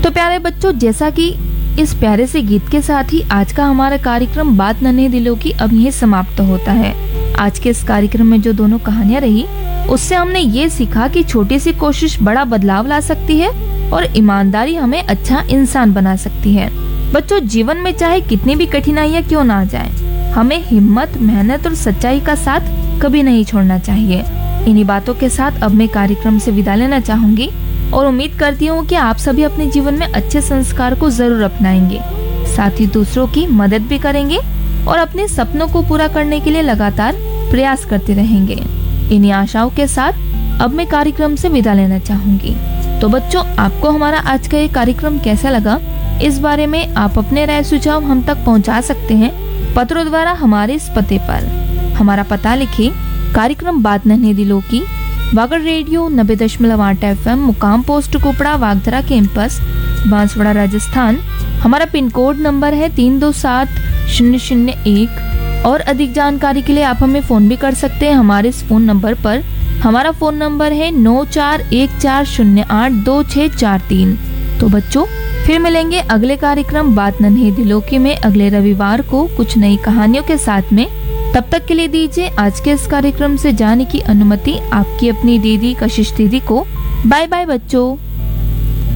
तो प्यारे बच्चों, जैसा कि इस प्यारे से गीत के साथ ही आज का हमारा कार्यक्रम बात नन्हे दिलों की अब यही समाप्त होता है। आज के इस कार्यक्रम में जो दोनों कहानियां रही, उससे हमने ये सीखा कि छोटी सी कोशिश बड़ा बदलाव ला सकती है और ईमानदारी हमें अच्छा इंसान बना सकती है। बच्चों, जीवन में चाहे कितनी भी कठिनाइयां क्यों ना आ जाएं, हमें हिम्मत, मेहनत और सच्चाई का साथ कभी नहीं छोड़ना चाहिए। इन्हीं बातों के साथ अब मैं कार्यक्रम से विदा लेना चाहूंगी और उम्मीद करती हूँ कि आप सभी अपने जीवन में अच्छे संस्कार को जरूर अपनाएंगे, साथ ही दूसरों की मदद भी करेंगे और अपने सपनों को पूरा करने के लिए लगातार प्रयास करते रहेंगे। इन्हीं आशाओं के साथ अब मैं कार्यक्रम से विदा लेना चाहूंगी। तो बच्चों, आपको हमारा आज का ये कार्यक्रम कैसा लगा, इस बारे में आप अपने राय सुझाव हम तक पहुंचा सकते हैं पत्रों द्वारा हमारे इस पते पर। हमारा पता लिखिए, कार्यक्रम बात नन्हे दिलों की, वागड़ रेडियो 90.8 FM, मुकाम पोस्ट कुपड़ा, वागधरा कैंपस, बांसवाड़ा, राजस्थान। हमारा पिन कोड नंबर है 327001। और अधिक जानकारी के लिए आप हमें फोन भी कर सकते हैं हमारे इस फोन नंबर पर। हमारा फोन नंबर है 9414082643। तो बच्चों, फिर मिलेंगे अगले कार्यक्रम बात नन्हे दिलों की में अगले रविवार को कुछ नई कहानियों के साथ में। तब तक के लिए दीजिए आज के इस कार्यक्रम से जाने की अनुमति आपकी अपनी दीदी कशिश दीदी को। बाय बाय बच्चों।